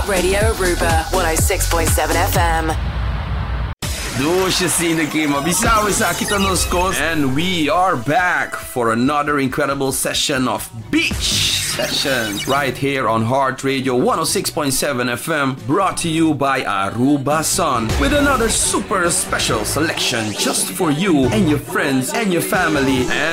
Radio Aruba, 106.7 FM. Dus je ziet de game op Isawa kita nos coast. And we are back for another incredible session of beach sessions right here on Heart Radio 106.7 FM, brought to you by Aruba Sun, with another super special selection just for you and your friends and your family. And